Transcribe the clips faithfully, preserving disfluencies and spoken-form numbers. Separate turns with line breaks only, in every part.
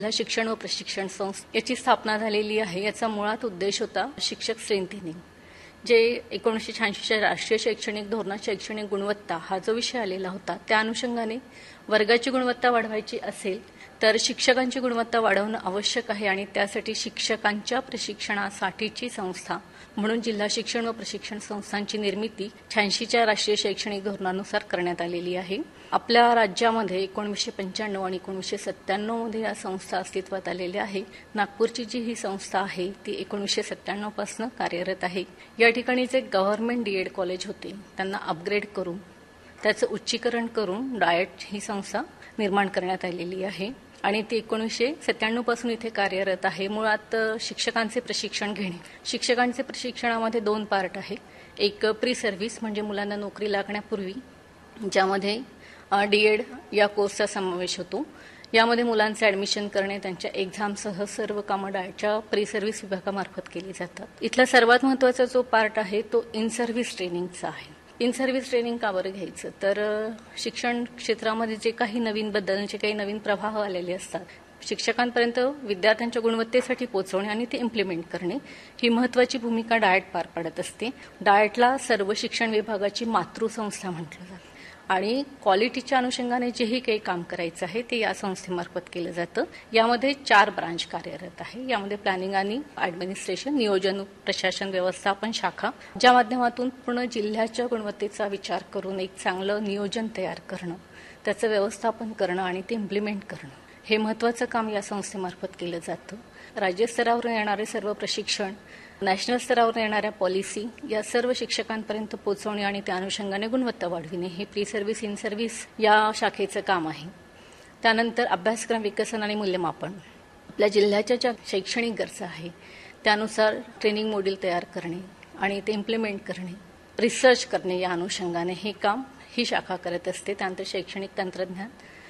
जिल्हा शिक्षण व प्रशिक्षण संस्था याची स्थापना झालेली आहे. याचा मुळात उद्देश होता शिक्षक स्ट्रेंथनिंग. जे एकोणीसशे शहाऐंशीच्या राष्ट्रीय शैक्षणिक धोरणात शैक्षणिक गुणवत्ता हा जो विषय आलेला होता, त्या अनुषंगाने वर्गाची गुणवत्ता वाढवायची असेल तर शिक्षकांची गुणवत्ता वाढवणं आवश्यक आहे आणि त्यासाठी शिक्षकांच्या प्रशिक्षणासाठीची संस्था म्हणून जिल्हा शिक्षण व प्रशिक्षण संस्थांची निर्मिती शहाऐंशीच्या राष्ट्रीय शैक्षणिक धोरणानुसार करण्यात आलेली आहे. आपल्या राज्यामध्ये एकोणीसशे पंच्याण्णव आणि एकोणीसशे सत्त्याण्णव मध्ये या संस्था अस्तित्वात आलेल्या आहे. नागपूरची जी ही संस्था आहे ती एकोणीसशे सत्त्याण्णव पासून कार्यरत आहे. या ठिकाणी जे गव्हर्नमेंट डीएड कॉलेज होते त्यांना अपग्रेड करून त्याचं उच्चीकरण करून डाएट ही संस्था निर्माण करण्यात आलेली आहे आणि ती एकोणीसशे सत्त्याण्णव पासून इथे कार्यरत आहे. मुळात शिक्षकांचे प्रशिक्षण घेणे. शिक्षकांचे प्रशिक्षणामध्ये दोन पार्ट आहे. एक प्री सर्व्हिस म्हणजे मुलांना नोकरी लागण्यापूर्वी, ज्यामध्ये डीएड या कोर्सचा समावेश होतो. यामध्ये मुलांचे ॲडमिशन करणे, त्यांच्या एक्झामसह सर्व कामं डाएटच्या प्री सर्व्हिस विभागामार्फत केली जातात. इथला सर्वात महत्त्वाचा जो पार्ट आहे तो इन सर्व्हिस ट्रेनिंगचा आहे. इन सर्व्हिस ट्रेनिंग का बरं घ्यायचं, तर शिक्षण क्षेत्रामध्ये जे काही नवीन बदल, जे काही नवीन प्रवाह आलेले असतात, शिक्षकांपर्यंत विद्यार्थ्यांच्या गुणवत्तेसाठी पोहोचवणे आणि ते इम्प्लिमेंट करणे ही महत्त्वाची भूमिका डाएट पार पाडत असते. डाएटला सर्व शिक्षण विभागाची मातृसंस्था म्हटलं जातं आणि क्वालिटीच्या अनुषंगाने जेही काही काम करायचं आहे ते या संस्थेमार्फत केलं जातं. यामध्ये चार ब्रांच कार्यरत आहे. यामध्ये प्लॅनिंग आणि ॲडमिनिस्ट्रेशन, नियोजन, प्रशासन, व्यवस्थापन शाखा, ज्या माध्यमातून पूर्ण जिल्ह्याच्या गुणवत्तेचा विचार करून एक चांगलं नियोजन तयार करणं, त्याचं व्यवस्थापन करणं आणि ते इम्प्लिमेंट करणं हे महत्त्वाचं काम या संस्थेमार्फत केलं जातं. राज्यस्तरावर येणारे सर्व प्रशिक्षण, नॅशनल स्तरावर येणाऱ्या पॉलिसी या सर्व शिक्षकांपर्यंत पोहोचवणे आणि त्या अनुषंगाने गुणवत्ता वाढविणे हे प्री सर्व्हिस, इन सर्व्हिस या शाखेचं काम आहे. त्यानंतर अभ्यासक्रम विकसन आणि मूल्यमापन. आपल्या जिल्ह्याच्या ज्या शैक्षणिक गरजा आहे त्यानुसार ट्रेनिंग मॉड्यूल तयार करणे आणि ते इम्प्लिमेंट करणे, रिसर्च करणे या अनुषंगाने हे काम ही शाखा करत असते. त्यानंतर शैक्षणिक तंत्रज्ञान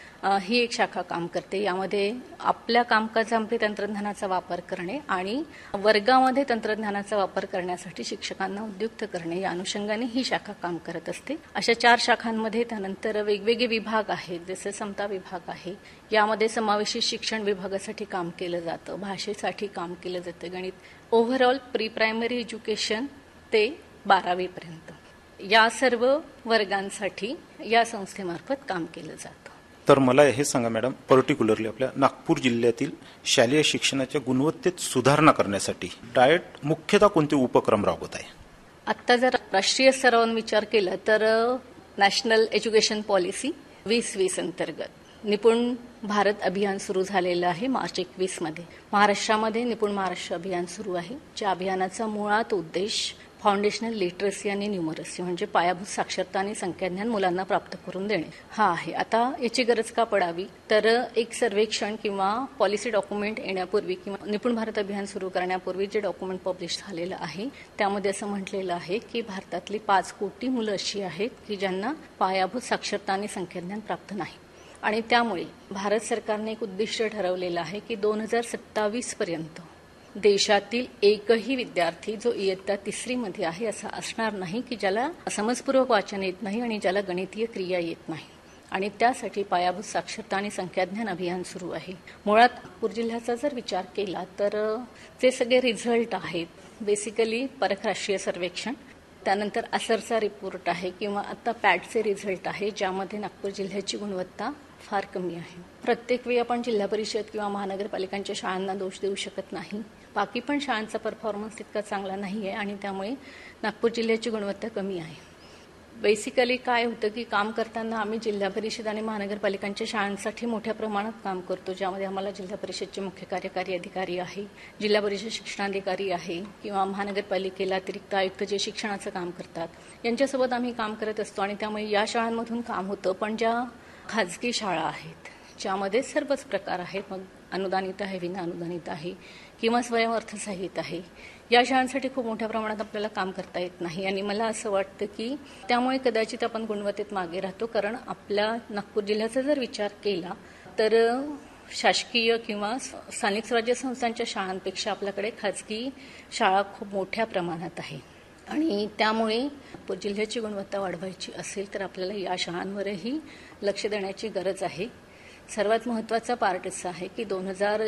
ही एक शाखा काम करते. यामध्ये आपल्या कामकाजामध्ये तंत्रज्ञानाचा वापर करणे आणि वर्गामध्ये तंत्रज्ञानाचा वापर करण्यासाठी शिक्षकांना उद्युक्त करणे या अनुषंगाने ही शाखा काम करत असते. अशा चार शाखांमध्ये त्यानंतर वेगवेगळे विभाग आहेत, जसे समता विभाग आहे. यामध्ये समावेशित शिक्षण विभागासाठी काम केलं जातं, भाषेसाठी काम केलं जातं, गणित, ओव्हरऑल प्री प्रायमरी एज्युकेशन ते बारावीपर्यंत या सर्व वर्गांसाठी या संस्थेमार्फत काम केलं जातं.
तर मला हे सांगा मॅडम, पर्टिक्युलरली आपल्या नागपूर जिल्ह्यातील शालेय शिक्षणाच्या गुणवत्तेत सुधारणा करण्यासाठी डाएट मुख्यतः कोणते उपक्रम राबवत आहे?
आत्ता जर राष्ट्रीय स्तरावर विचार केला तर नॅशनल एज्युकेशन पॉलिसी वीस वीस अंतर्गत निपुण भारत अभियान सुरू झालेलं आहे. मार्च एकवीस मध्ये महाराष्ट्रामध्ये निपुण महाराष्ट्र अभियान सुरू आहे. ज्या अभियानाचा मुळात उद्देश फाउंडेशनल लिटरसी आणि न्यूमरसी म्हणजे पायाभूत साक्षरता आणि संख्याज्ञान मुलांना प्राप्त करून देणे हा आहे. आता याची गरज का पडावी, तर एक सर्वेक्षण किंवा पॉलिसी डॉक्युमेंट येण्यापूर्वी किंवा निपुण भारत अभियान सुरू करण्यापूर्वी जे डॉक्युमेंट पब्लिश झालेलं आहे त्यामध्ये असं म्हटलेलं आहे की भारतातली पाच कोटी मुलं अशी आहेत की ज्यांना पायाभूत साक्षरता आणि संख्याज्ञान प्राप्त नाही आणि त्यामुळे भारत सरकारने एक उद्दिष्ट ठरवलेलं आहे की दोन हजार सत्तावीस पर्यंत देशातील एकही विद्यार्थी जो इयत्ता तिसरीमध्ये आहे असा असणार नाही की ज्याला समजपूर्वक वाचन येत नाही आणि ज्याला गणितीय क्रिया येत नाही आणि त्यासाठी पायाभूत साक्षरता आणि संख्याज्ञान अभियान सुरू आहे. मुळात नागपूर जिल्ह्याचा जर विचार केला तर जे सगळे रिझल्ट आहेत बेसिकली परख राष्ट्रीय सर्वेक्षण, त्यानंतर असरचा रिपोर्ट आहे किंवा आता पॅटचे रिझल्ट आहे, ज्यामध्ये नागपूर जिल्ह्याची गुणवत्ता फार कमी आहे. प्रत्येक वेळी आपण जिल्हा परिषद किंवा महानगरपालिकांच्या शाळांना दोष देऊ शकत नाही. बाकी पण शाळांचा परफॉर्मन्स तितका चांगला नाही आहे आणि त्यामुळे नागपूर जिल्ह्याची गुणवत्ता कमी आहे. बेसिकली काय होतं की काम करताना आम्ही जिल्हा परिषद आणि महानगरपालिकांच्या शाळांसाठी मोठ्या प्रमाणात काम करतो, ज्यामध्ये आम्हाला जिल्हा परिषदचे मुख्य कार्यकारी अधिकारी आहे, जिल्हा परिषद शिक्षणाधिकारी आहे किंवा महानगरपालिकेला अतिरिक्त आयुक्त जे शिक्षणाचं काम करतात यांच्यासोबत आम्ही काम करत असतो आणि त्यामुळे या शाळांमधून काम होतं. पण ज्या खाजगी शाळा आहेत ज्यामध्ये सर्वच प्रकार आहेत, मग अनुदानित आहे, विना अनुदानित आहे किंवा स्वयं अर्थसहाय्यित आहे, या शाळांसाठी खूप मोठ्या प्रमाणात आपल्याला काम करता येत नाही आणि मला असं वाटतं की त्यामुळे कदाचित आपण गुणवत्तेत मागे राहतो. कारण आपल्या नागपूर जिल्ह्याचा जर विचार केला तर शासकीय किंवा स्थानिक स्वराज्य संस्थांच्या शाळांपेक्षा आपल्याकडे खाजगी शाळा खूप मोठ्या प्रमाणात आहे आणि त्यामुळे नागपूर जिल्ह्याची गुणवत्ता वाढवायची असेल तर आपल्याला या शाळांवरही लक्ष देण्याची गरज आहे. सर्वात महत्त्वाचा पार्ट असा आहे की दोन हजार